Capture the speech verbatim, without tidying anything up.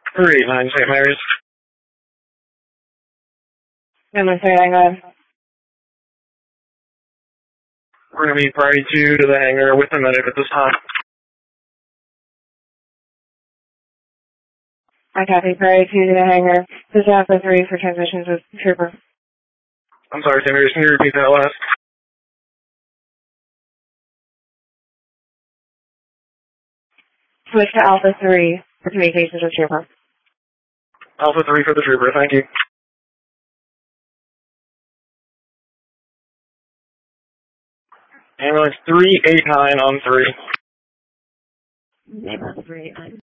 three nine Saint Mary's. Number three, I got. We're going to be priority two to the hangar with a medic at this time. I copy, priority two to the hangar. This is Alpha three for transmissions with Trooper. I'm sorry, Saint Mary's, can you repeat that last? Switch to Alpha three for communications with Trooper. Alpha three for the Trooper, thank you. Ambulance three eight nine on three. Ambulance three eight nine.